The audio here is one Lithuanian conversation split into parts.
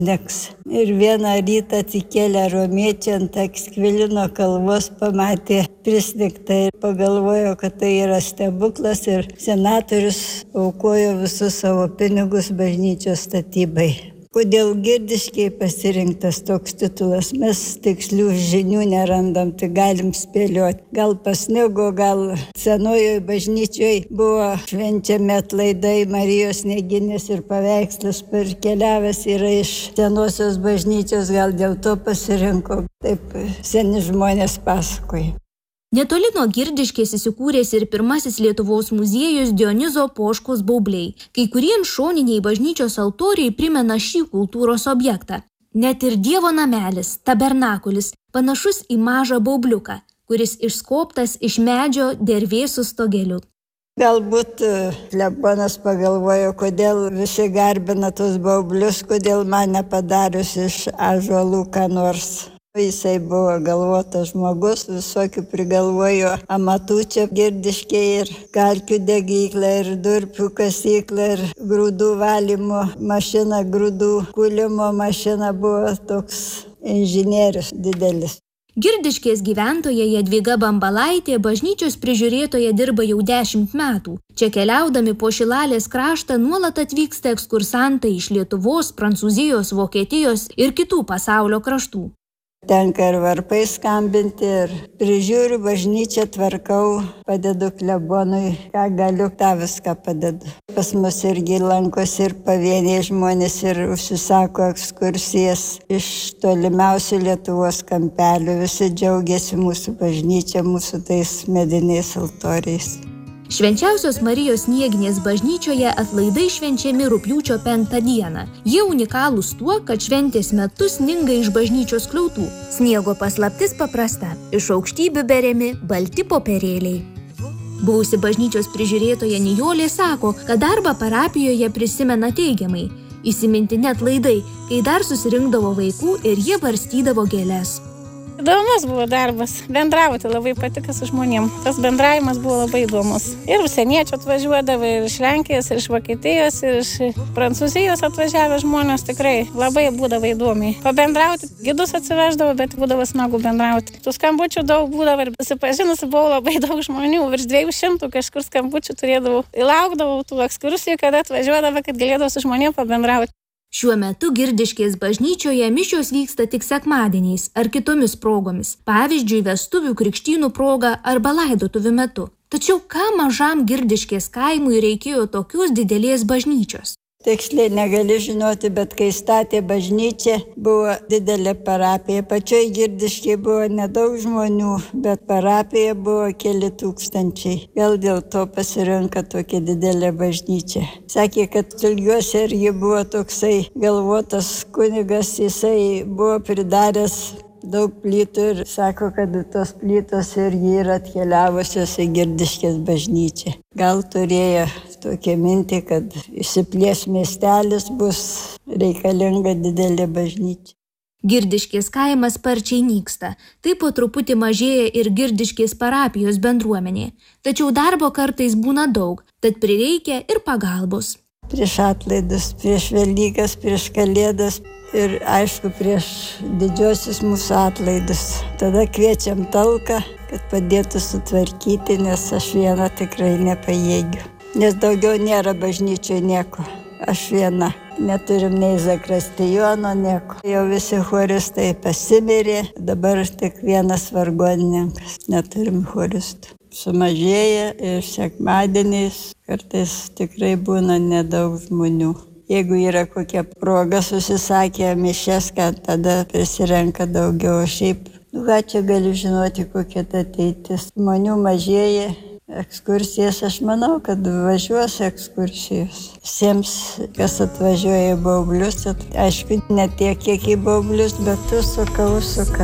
Niks. Ir vieną rytą atsikėlė romiečiai ant Ekskvilino kalvos, pamatė prisnigtą ir pagalvojo, kad tai yra stebuklas ir senatorius aukojo visus savo pinigus bažnyčios statybai. Kodėl Girdiškiai pasirinktas toks titulas? Mes tikslių žinių nerandam, tai galim spėlioti. Gal pasnigo, gal senojoje bažnyčioje buvo švenčiami atlaidai Marijos Knieginės ir paveikslas perkeliavęs yra iš senosios bažnyčios, gal dėl to pasirinko. Taip seni žmonės pasakoja. Netoli nuo Girdiškės įsikūręs ir pirmasis Lietuvos muziejus Dionizo Poškos baubliai. Kai kuriems šoniniai bažnyčios altoriai primena šį kultūros objektą. Net ir Dievo namelis, tabernakulis, panašus į mažą baubliuką, kuris išskobtas iš medžio dervėsų stogeliu. Galbūt klebonas pagalvojo, kodėl visi garbina tos baublius, kodėl man nepadarius iš ąžuolų ką nors. Jisai buvo galvotas žmogus, visokių prigalvojo amatų čia Girdiškiai ir kalkių degyklą, ir durpių kasyklą, ir grūdų valymo mašina, grūdų kūlimo mašina, buvo toks inžinierius didelis. Girdiškės gyventoja Jadvyga Bambalaitė bažnyčios prižiūrėtoja dirba jau 10 metų. Čia keliaudami po Šilalės kraštą nuolat atvyksta ekskursantai iš Lietuvos, Prancūzijos, Vokietijos ir kitų pasaulio kraštų. Tenka ir varpai skambinti, ir prižiūriu bažnyčią, tvarkau, padedu klebonui, ką galiu, tą viską padedu. Pas mus irgi lankosi ir pavieniai žmonės ir užsisako ekskursijas iš tolimiausių Lietuvos kampelių. Visi džiaugiasi mūsų bažnyčia, mūsų tais mediniais altoriais. Švenčiausios Marijos Knieginės bažnyčioje atlaidai švenčiami rugpjūčio 5 dieną. Jie unikalūs tuo, kad šventės metu sninga iš bažnyčios skliautų. Sniego paslaptis paprasta. Iš aukštybių beriami balti popierėliai. Buvusi bažnyčios prižiūrėtoja Nijolė sako, kad darbą parapijoje prisimena teigiamai. Įsimintini atlaidai, kai dar susirinkdavo vaikų ir jie barstydavo gėles. Įdomus buvo darbas. Bendrauti labai patiko su žmonėm. Tas bendravimas buvo labai įdomus. Ir užsieniečių atvažiuodavo, ir iš Lenkijos, ir iš Vokietijos, ir iš Prancūzijos atvažiavę žmonės. Tikrai labai būdavo įdomiai. Pabendrauti, gidus atsiveždavo, bet būdavo smagu bendrauti. Tų skambučių daug būdavo ir susipažinusi buvo labai daug žmonių. Virš 200 kažkur skambučių turėdavau. Laukdavau tų ekskursijų, kada atvažiuodavo, kad galėdavau su žmonėm pabendrauti. Šiuo metu Girdiškės bažnyčioje mišios vyksta tik sekmadieniais ar kitomis progomis, pavyzdžiui, vestuvių, krikštynų proga arba laidotuvių metu. Tačiau ką mažam Girdiškės kaimui reikėjo tokios didelės bažnyčios? Tiksliai negali žinoti, bet kai statė bažnyčią, buvo didelė parapija. Pačioj Girdiškiai buvo nedaug žmonių, bet parapija buvo keli tūkstančiai. Gal dėl to pasirinka tokia didelė bažnyčia. Sakė, kad Tulgiuose irgi buvo toksai galvotas kunigas, jisai buvo pridaręs daug plytų ir sako, kad tos plytos irgi yra atkeliavusios į Girdiškės bažnyčią. Gal turėjo tokią mintį, kad išsiplės miestelis, bus reikalinga didelė bažnyčia. Girdiškės kaimas sparčiai nyksta. Taip po truputį mažėja ir Girdiškės parapijos bendruomenė. Tačiau darbo kartais būna daug, tad prireikia ir pagalbos. Prieš atlaidus, prieš Velykas, prieš Kalėdas ir aišku prieš didžiosius mūsų atlaidus. Tada kviečiam talką, kad padėtų sutvarkyti, nes aš viena tikrai nepajėgiu. Nes daugiau nėra bažnyčioje nieko. Aš viena. Neturim nei zakristijono, nieko. Jau visi choristai pasimirė, dabar tik vienas vargonininkas. Neturim choristų. Sumažėja ir sekmadieniais kartais tikrai būna nedaug žmonių. Jeigu yra kokia proga susisakė mišias, kad tada prisirenka daugiau. Šiaip, ką čia gali žinoti, kokia ta ateitis. Žmonių mažėja. Ekskursijas, aš manau, kad važiuos ekskursijos. Visiems, kas atvažiuoja į baublius, aišku, ne tiek, kiek į baublius, bet užsuka.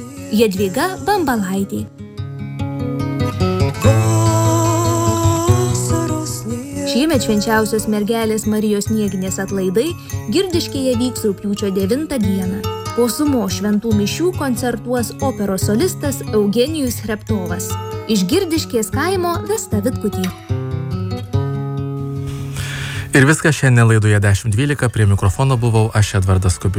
Jadvyga Bambalaitė. Šiemet švenčiausios mergelės Marijos Knieginės atlaidai Girdiškėje vyks rugpjūčio 9 dieną. Po sumos šventų mišių koncertuos operos solistas Eugenijus Hreptovas. Iš Girdiškės kaimo Vesta Vitkutė. Ir viskas šiandien laidoje 10.12. Prie mikrofono buvau aš, Edvardas Kubilius.